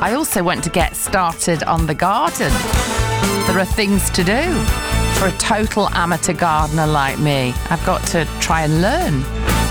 I also want to get started on the garden. There are things to do. For a total amateur gardener like me, I've got to try and learn.